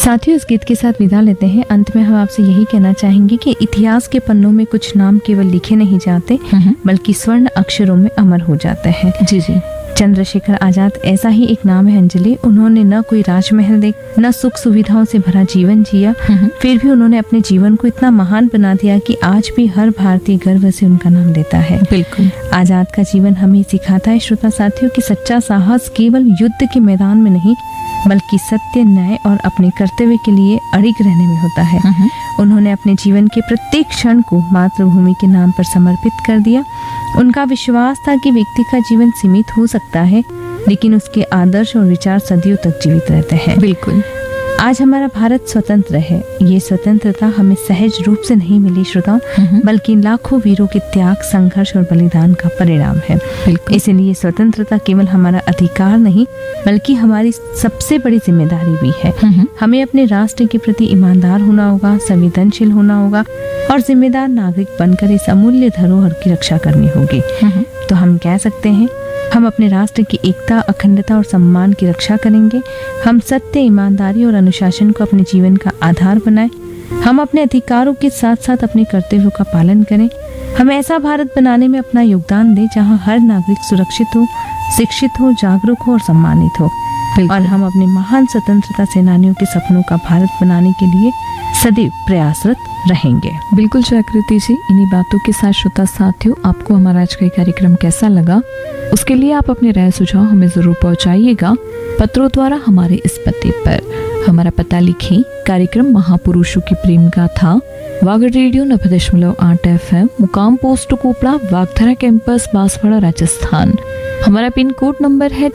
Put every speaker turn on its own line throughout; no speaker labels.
साथियों, इस गीत के साथ विदा लेते हैं। अंत में हम आपसे यही कहना चाहेंगे कि इतिहास के पन्नों में कुछ नाम केवल लिखे नहीं जाते बल्कि स्वर्ण अक्षरों में अमर हो जाते हैं।
जी जी।
चंद्रशेखर आजाद ऐसा ही एक नाम है अंजलि। उन्होंने न कोई राजमहल देख, न सुख सुविधाओं से भरा जीवन जिया, फिर भी उन्होंने अपने जीवन को इतना महान बना दिया कि आज भी हर भारतीय गर्व से उनका नाम लेता है।
बिल्कुल।
आजाद का जीवन हमें सिखाता है श्रोता साथियों कि सच्चा साहस केवल युद्ध के मैदान में नहीं बल्कि सत्य, न्याय और अपने कर्तव्य के लिए अड़िग रहने में होता है। उन्होंने अपने जीवन के प्रत्येक क्षण को मातृभूमि के नाम पर समर्पित कर दिया। उनका विश्वास था कि व्यक्ति का जीवन सीमित हो सकता है लेकिन उसके आदर्श और विचार सदियों तक जीवित रहते हैं।
बिल्कुल।
आज हमारा भारत स्वतंत्र है। ये स्वतंत्रता हमें सहज रूप से नहीं मिली श्रोता, बल्कि लाखों वीरों के त्याग, संघर्ष और बलिदान का परिणाम है। इसलिए स्वतंत्रता केवल हमारा अधिकार नहीं बल्कि हमारी सबसे बड़ी जिम्मेदारी भी है। हमें अपने राष्ट्र के प्रति ईमानदार होना होगा, संवेदनशील होना होगा और जिम्मेदार नागरिक बनकर इस अमूल्य धरोहर की रक्षा करनी होगी। तो हम कह सकते हैं, हम अपने राष्ट्र की एकता, अखंडता और सम्मान की रक्षा करेंगे। हम सत्य, ईमानदारी और अनुशासन को अपने जीवन का आधार बनाएं। हम अपने अधिकारों के साथ साथ अपने कर्तव्यों का पालन करें। हम ऐसा भारत बनाने में अपना योगदान दें जहां हर नागरिक सुरक्षित हो, शिक्षित हो, जागरूक हो और सम्मानित हो। और हम अपने महान स्वतंत्रता सेनानियों के सपनों का भारत बनाने के लिए सदैव प्रयासरत रहेंगे।
बिल्कुल जागृति जी, इन्हीं बातों के साथ श्रोता साथियों, आपको हमारा आज का कार्यक्रम कैसा लगा उसके लिए आप अपने राय सुझाव हमें जरूर पहुंचाइएगा पत्रों द्वारा हमारे इस पते पर। हमारा पता लिखें, कार्यक्रम महापुरुषों की प्रेम गाथा, वागड़ रेडियो 90.8 FM, मुकाम पोस्ट कोपड़ा, वागधरा कैंपस, बांसवाड़ा, राजस्थान। हमारा पिन कोड नंबर है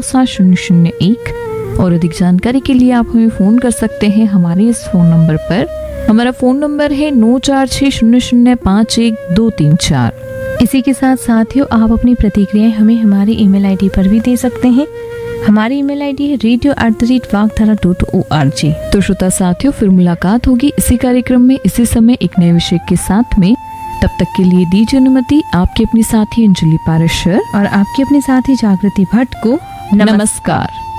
327001 और अधिक जानकारी के लिए आप हमें फोन कर सकते हैं हमारे इस फोन नंबर पर। हमारा फोन नंबर है 9460051234।
इसी के साथ साथियों, आप अपनी प्रतिक्रियाएं हमें हमारी ईमेल आईडी पर भी दे सकते हैं। हमारी ईमेल आईडी है radio@vagdhara.org।
तो श्रोता साथियों, फिर मुलाकात होगी इसी कार्यक्रम में इसी समय एक नए विषय के साथ में। तब तक के लिए दीजिए अनुमति आपकी अपनी साथी अंजलि पारेशर
और आपकी अपनी साथी जागृति भट्ट को।
नमस्कार।